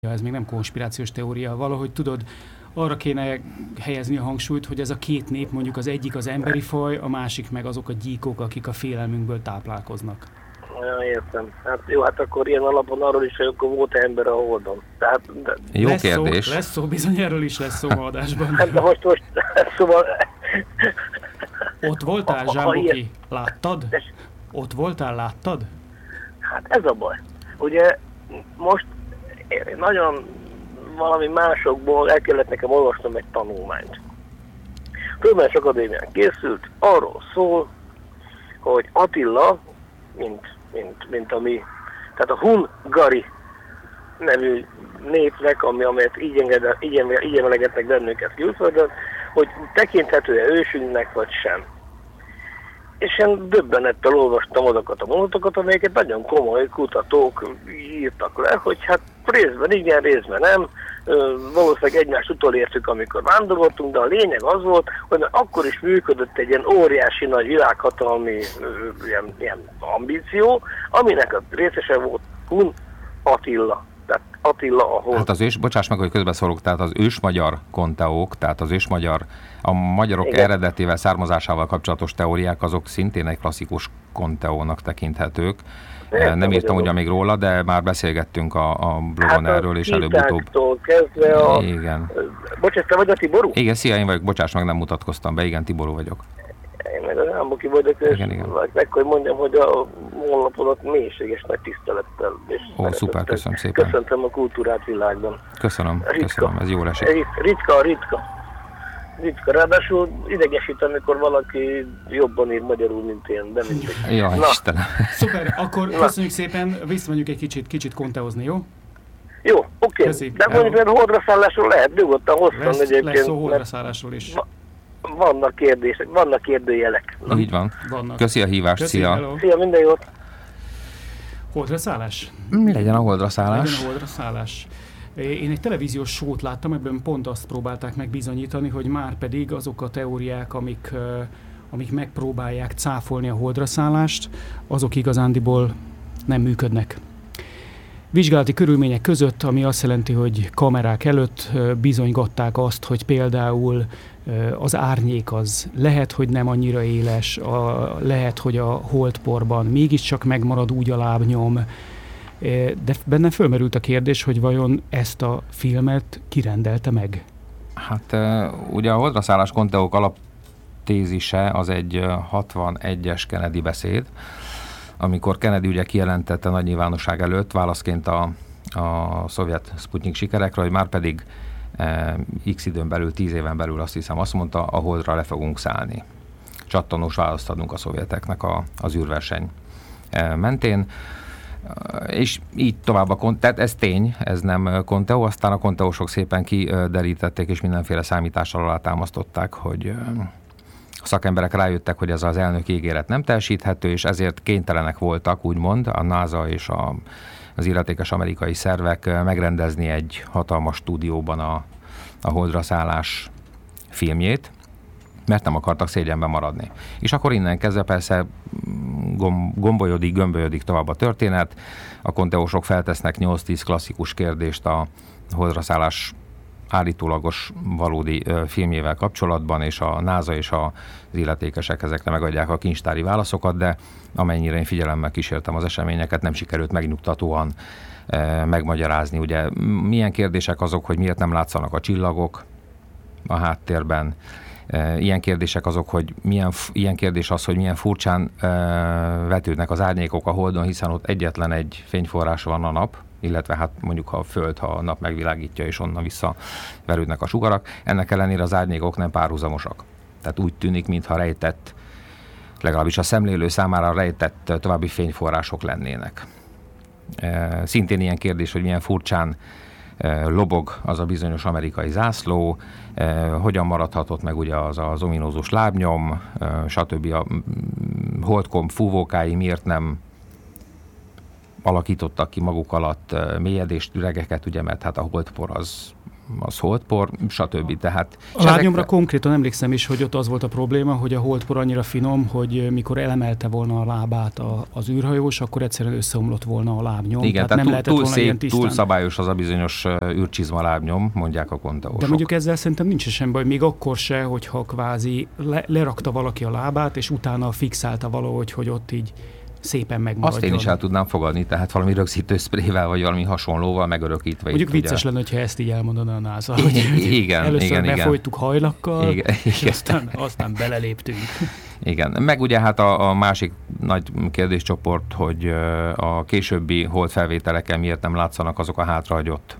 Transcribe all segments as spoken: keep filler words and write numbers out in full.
ez még nem konspirációs teória, valahogy tudod, arra kéne helyezni a hangsúlyt, hogy ez a két nép, mondjuk az egyik az emberi faj, a másik meg azok a gyíkok, akik a félelmünkből táplálkoznak. Ja, értem. Hát jó, hát akkor ilyen alapon arról is, hogy akkor volt ember a Holdon. Tehát, de... Jó lesz kérdés. Szó, lesz szó, bizony erről is lesz szó ma adásban. Hát de most, most, szóval... Ott voltál, Zsámboki? Láttad? Ott voltál, láttad? Hát ez a baj. Ugye most nagyon valami másokból el kellett nekem olvasnom egy tanulmányt. Tudományos Akadémián készült, arról szól, hogy Attila, mint, mint, mint ami, tehát a Hun-Gari nevű népnek, ami, amelyet így, enged, így, így emelegetnek bennünket külföldön, hogy tekinthető-e ősünknek, vagy sem. És én döbbenettel olvastam azokat a mondatokat, amelyeket nagyon komoly kutatók írtak le, hogy hát részben igen, részben nem, valószínűleg egymást utolértük, amikor vándoroltunk, de a lényeg az volt, hogy akkor is működött egy ilyen óriási nagy világhatalmi ilyen, ilyen ambíció, aminek a részese volt Hun Attila. Tehát Attila a Hun. Hát az ős, bocsáss meg, hogy közbeszólok, tehát az ősmagyar konteók, tehát az ősmagyar, a magyarok igen. eredetével, származásával kapcsolatos teóriák, azok szintén egy klasszikus konteónak tekinthetők. Nem, nem írtam ugyan még róla, de már beszélgettünk a, a blogon hát erről, és előbb-utóbb. Kezdve a... Igen. Bocsás, te vagy a Tiború? Igen, szia, én vagyok, bocsáss meg, nem mutatkoztam be, igen, Tiború vagyok. Én meg a Zsámboki vagyok, és igen, igen. meg hogy mondjam, hogy a honlapodat mélységes nagy tisztelettel. És ó, szuper, köszönöm szépen. Köszöntöm a kultúrát világban. Köszönöm, ritka. köszönöm, ez jól esik. Ritka, ritka. Ritka, ráadásul idegesít, amikor valaki jobban ír magyarul, mint én, de mindegy. Jaj, Istenem. Szuper, akkor Na. köszönjük szépen, visszamegyünk egy kicsit, kicsit konteózni, jó? Jó, oké, okay. de mondjuk, mert holdra szállásról lehet, nyugodtan hosszan lesz, egyébként. Lesz szó holdra szállásról is. Vannak kérdések, vannak kérdőjelek. Na. Így van. Vannak. Köszi a hívást, Köszi, szia. hello. Szia, minden jót. Holdra szállás? Mi legyen a holdra szállás? Legyen a holdra szállás. Én egy televíziós sót láttam, ebben pont azt próbálták meg bizonyítani, hogy már pedig azok a teóriák, amik, amik megpróbálják cáfolni a holdra szállást, azok igazándiból nem működnek. Vizsgálati körülmények között, ami azt jelenti, hogy kamerák előtt bizonygatták azt, hogy például az árnyék az lehet, hogy nem annyira éles, a, lehet, hogy a holdporban mégiscsak megmarad úgy a lábnyom, de bennem fölmerült a kérdés, hogy vajon ezt a filmet kirendelte meg? Hát ugye a holdra szállás konteók alaptézise az egy hatvanegyes Kennedy beszéd, amikor Kennedy ugye kijelentette nagy nyilvánosság előtt válaszként a, a szovjet Sputnik sikerekre, hogy már pedig e, x időn belül, tíz éven belül azt hiszem azt mondta, a holdra le fogunk szállni. Csattanós választ adunk a szovjeteknek a, az űrverseny e, mentén. És így tovább a kont- tehát ez tény, ez nem konteó, aztán a konteósok szépen kiderítették, és mindenféle számítással alátámasztották, hogy a szakemberek rájöttek, hogy ez az elnöki ígéret nem teljesíthető, és ezért kénytelenek voltak, úgymond, a NASA és a, az illetékes amerikai szervek megrendezni egy hatalmas stúdióban a, a holdra szállás filmjét, mert nem akartak szégyenben maradni. És akkor innen kezdve persze gombolyodik, gömbölyodik tovább a történet, a konteósok feltesznek nyolc-tíz klasszikus kérdést a holdra szállás állítólagos valódi ö, filmjével kapcsolatban, és a NASA és az illetékesek ezekre megadják a kincstári válaszokat, de amennyire én figyelemmel kísértem az eseményeket, nem sikerült megnyugtatóan ö, megmagyarázni. Ugye milyen kérdések azok, hogy miért nem látszanak a csillagok a háttérben, ilyen kérdések azok, hogy milyen, ilyen kérdés az, hogy milyen furcsán ö, vetődnek az árnyékok a Holdon, hiszen ott egyetlen egy fényforrás van, a nap, illetve hát mondjuk a Föld, ha a nap megvilágítja, és onnan visszaverődnek a sugarak. Ennek ellenére az árnyékok nem párhuzamosak. Tehát úgy tűnik, mintha rejtett, legalábbis a szemlélő számára rejtett további fényforrások lennének. E, szintén ilyen kérdés, hogy milyen furcsán e, lobog az a bizonyos amerikai zászló, e, hogyan maradhatott meg ugye az az ominózus lábnyom, e, stb. A holdkomb fúvókái miért nem alakítottak ki maguk alatt mélyedést, üregeket, ugye, mert hát a holdpor az az holdpor, stb. Tehát, a lábnyomra ezek... konkrétan emlékszem is, hogy ott az volt a probléma, hogy a holdpor annyira finom, hogy mikor elemelte volna a lábát a, az űrhajós, akkor egyszerűen összeomlott volna a lábnyom. Igen, tehát, tehát nem túl, lehetett túl volna szép, túl szabályos az a bizonyos űrcsizma lábnyom, mondják a konteósok. De mondjuk ezzel szerintem nincs sem baj, még akkor se, hogyha kvázi le, lerakta valaki a lábát, és utána fixálta valahogy, hogy ott így szépen megmaradjon. Azt én is el tudnám fogadni, tehát valami rögzítő szprével, vagy valami hasonlóval megörökítve. Mondjuk itt, vicces ugye... lenne, hogyha ezt így elmondaná a NASA, hogy igen, először igen, befolytuk igen. hajlakkal, igen, és igen. Aztán, aztán beleléptünk. Igen, meg ugye hát a, a másik nagy kérdéscsoport, hogy a későbbi holdfelvételeken miért nem látszanak azok a hátrahagyott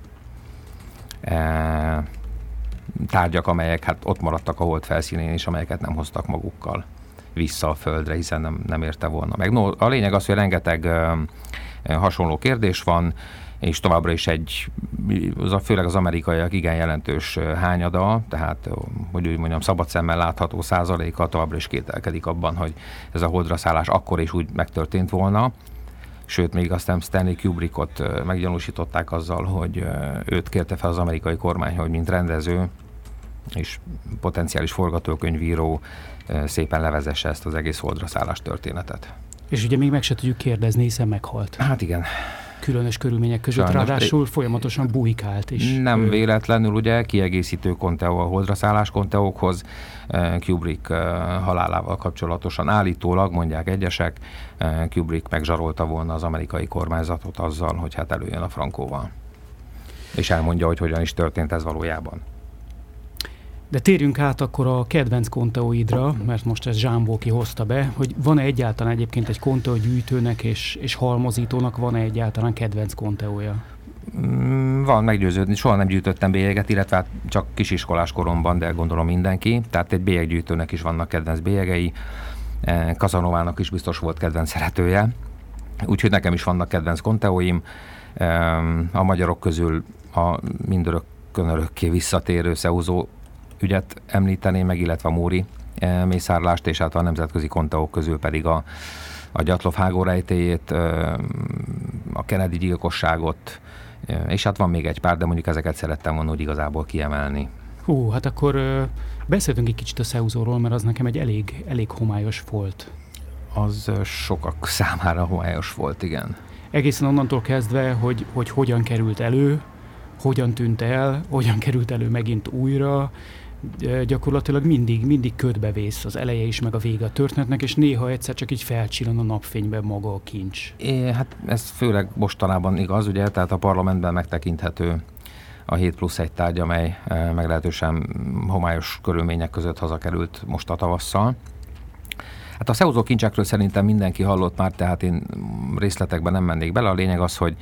e, tárgyak, amelyek hát ott maradtak a hold felszínén, és amelyeket nem hoztak magukkal vissza a Földre, hiszen nem, nem érte volna meg. No, a lényeg az, hogy rengeteg uh, hasonló kérdés van, és továbbra is egy, az a, főleg az amerikaiak igen jelentős hányada, tehát, hogy úgy mondjam, szabad szemmel látható százaléka továbbra is kételkedik abban, hogy ez a holdra szállás akkor is úgy megtörtént volna. Sőt, még aztán Stanley Kubrickot meggyanúsították azzal, hogy őt kérte fel az amerikai kormány, hogy mint rendező és potenciális forgatókönyvíró szépen levezesse ezt az egész holdra szállás történetet. És ugye még meg se tudjuk kérdezni, hiszen meghalt. Hát igen. Különös körülmények között, sajnos, ráadásul folyamatosan bujkált is. Nem ő... véletlenül, ugye, kiegészítő konteó a holdra szállás konteókhoz, Kubrick halálával kapcsolatosan állítólag, mondják egyesek, Kubrick megzsarolta volna az amerikai kormányzatot azzal, hogy hát előjön a frankóval. És elmondja, hogy hogyan is történt ez valójában. De térjünk át akkor a kedvenc konteóidra, mert most ez Jean Walkie hozta be, hogy van-e egyáltalán egyébként egy konteó gyűjtőnek és, és halmozítónak van-e egyáltalán kedvenc konteója? Van, meggyőződni. Soha nem gyűjtöttem bélyeget, illetve hát csak kisiskolás koromban, de gondolom mindenki. Tehát egy bélyeggyűjtőnek is vannak kedvenc bélyegei. Casanovának is biztos volt kedvenc szeretője. Úgyhogy nekem is vannak kedvenc konteóim. A magyarok közül a mindörökkön örökké visszatérő Szeúzó ügyet említeném meg, illetve a Móri e, mészárlást, és hát a nemzetközi konteók közül pedig a, a Gyatlov hágórejtéjét, e, a Kennedy gyilkosságot, e, és hát van még egy pár, de mondjuk ezeket szerettem volna úgy igazából kiemelni. Hú, hát akkor ö, beszéltünk egy kicsit a Szeúzóról, mert az nekem egy elég, elég homályos volt. Az sokak számára homályos volt, igen. Egészen onnantól kezdve, hogy, hogy hogyan került elő, hogyan tűnt el, hogyan került elő megint újra, gyakorlatilag mindig, mindig ködbevész az eleje is, meg a vége a történetnek, és néha egyszer csak így felcsillan a napfényben maga a kincs. É, hát ez főleg mostanában igaz, ugye, tehát a parlamentben megtekinthető a hét plusz egy tárgy, amely meglehetősen homályos körülmények között hazakerült most a tavasszal. Hát a Szeúzó kincsekről szerintem mindenki hallott már, tehát én részletekben nem mennék bele. A lényeg az, hogy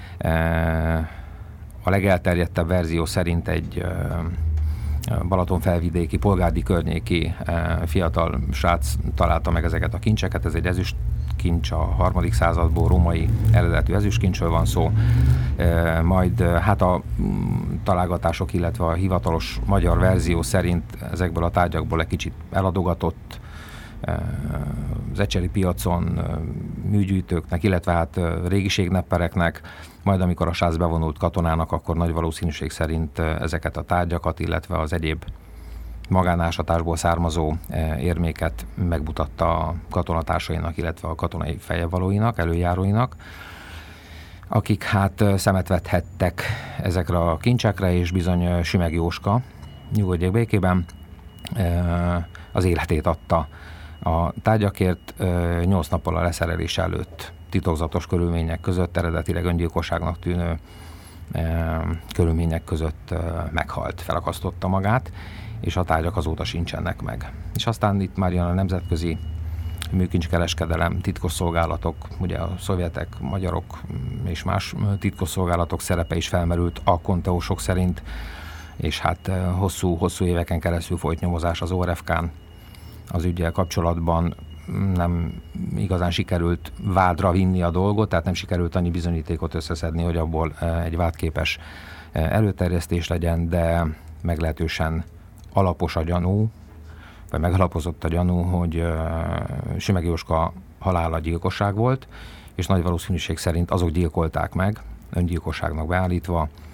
a legelterjedtebb verzió szerint egy Balatonfelvidéki, Polgárdi környéki fiatal srác találta meg ezeket a kincseket. Ez egy ezüst kincs, a harmadik századból római eredetű ezüstkincsről van szó. Majd hát a találgatások, illetve a hivatalos magyar verzió szerint ezekből a tárgyakból egy kicsit eladogatott az ecseri piacon műgyűjtőknek, illetve hát régiségneppereknek, majd amikor a srác bevonult katonának, akkor nagy valószínűség szerint ezeket a tárgyakat, illetve az egyéb magánásatásból származó érméket megmutatta a katonatársainak, illetve a katonai fejevalóinak, előjáróinak, akik hát szemet vethettek ezekre a kincsekre, és bizony Sümeg Jóska, nyugodjék békében, az életét adta a tárgyakért. Nyolc nappal a leszerelés előtt titokzatos körülmények között, eredetileg öngyilkosságnak tűnő körülmények között meghalt, felakasztotta magát, és a tárgyak azóta sincsenek meg. És aztán itt már jön a nemzetközi műkincskereskedelem, titkosszolgálatok, ugye a szovjetek, magyarok és más titkosszolgálatok szerepe is felmerült a konteósok szerint, és hát hosszú, hosszú éveken keresztül folyt nyomozás az o er ef ká-n az üggyel kapcsolatban. Nem igazán sikerült vádra vinni a dolgot, tehát nem sikerült annyi bizonyítékot összeszedni, hogy abból egy vádképes előterjesztés legyen, de meglehetősen alapos a gyanú, vagy megalapozott a gyanú, hogy Sümeg Jóska halála gyilkosság volt, és nagy valószínűség szerint azok gyilkolták meg, öngyilkosságnak beállítva,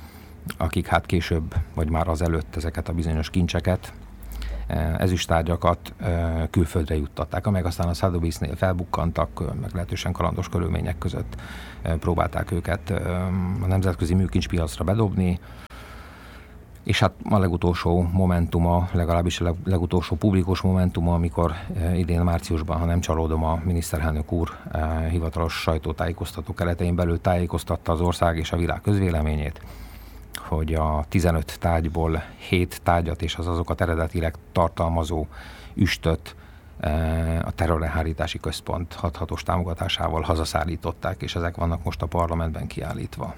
akik hát később, vagy már azelőtt ezeket a bizonyos kincseket, ezüsttárgyakat külföldre juttatták, amelyek aztán a Sotheby's-nél felbukkantak, meglehetősen kalandos körülmények között próbálták őket a nemzetközi műkincspiacra bedobni, és hát a legutolsó momentuma, legalábbis a legutolsó publikus momentuma, amikor idén márciusban, ha nem csalódom, a miniszterelnök úr hivatalos sajtótájékoztató keretein belül tájékoztatta az ország és a világ közvéleményét, hogy a tizenöt tárgyból hét tárgyat és az azokat eredetileg tartalmazó üstöt a Terrorelhárítási Központ hathatós támogatásával hazaszállították, és ezek vannak most a parlamentben kiállítva.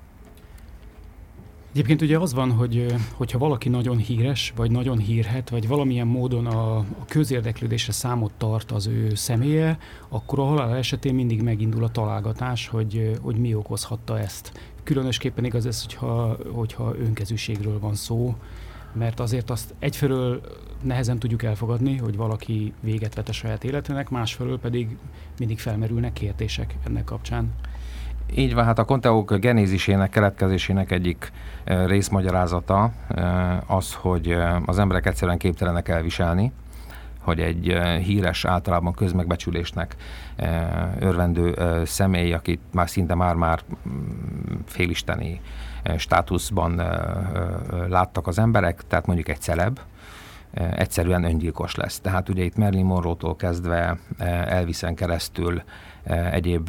Egyébként ugye az van, hogy hogyha valaki nagyon híres, vagy nagyon hírhet, vagy valamilyen módon a, a közérdeklődésre számot tart az ő személye, akkor a halál esetén mindig megindul a találgatás, hogy, hogy mi okozhatta ezt. Különösképpen igaz ez, hogyha, hogyha önkezűségről van szó, mert azért azt egyfelől nehezen tudjuk elfogadni, hogy valaki véget vet a saját életének, másfelől pedig mindig felmerülnek kérdések ennek kapcsán. Így van, hát a Conteók genézisének, keletkezésének egyik részmagyarázata az, hogy az emberek egyszerűen képtelenek elviselni, hogy egy híres, általában közmegbecsülésnek örvendő személy, akit már szinte már-már félisteni státuszban láttak az emberek, tehát mondjuk egy celeb, egyszerűen öngyilkos lesz. Tehát ugye itt Marilyn Monroe-tól kezdve Elvisen keresztül egyéb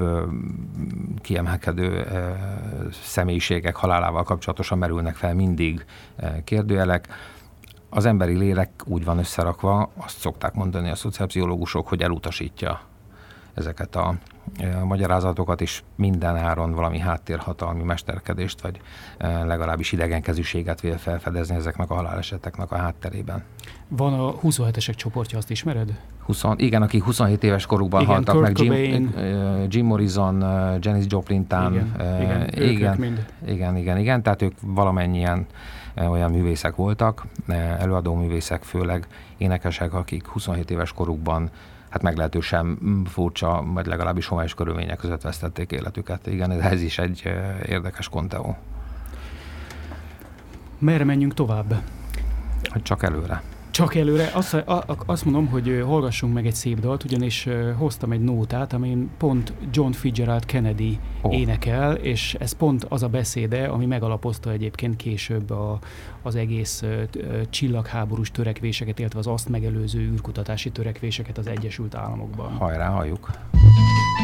kiemelkedő személyiségek halálával kapcsolatosan merülnek fel mindig kérdőjelek. Az emberi lélek úgy van összerakva, azt szokták mondani a szociálpszichológusok, hogy elutasítja ezeket a, a magyarázatokat, és minden áron valami háttérhatalmi mesterkedést, vagy legalábbis idegenkezűséget vél felfedezni ezeknek a haláleseteknek a hátterében. Van a huszonhetesek csoportja, azt ismered? húsz, igen, akik huszonhét éves korukban igen, haltak Kurt meg, Jim, Jim Morrison, Janis Joplin-tán. Igen, igen, igen, mind. igen, igen, igen, tehát ők valamennyien olyan művészek voltak, előadó művészek, főleg énekesek, akik huszonhét éves korukban hát meglehetősen furcsa, vagy legalábbis homályos körülmények között vesztették életüket. Igen, ez is egy érdekes konteó. Merre menjünk tovább? Csak előre. Csak előre. Azt, azt mondom, hogy hallgassunk meg egy szép dalt, ugyanis hoztam egy nótát, amin pont John Fitzgerald Kennedy oh. énekel, és ez pont az a beszéde, ami megalapozta egyébként később a, az egész csillagháborús törekvéseket, illetve az azt megelőző űrkutatási törekvéseket az Egyesült Államokban. Hajrá, halljuk!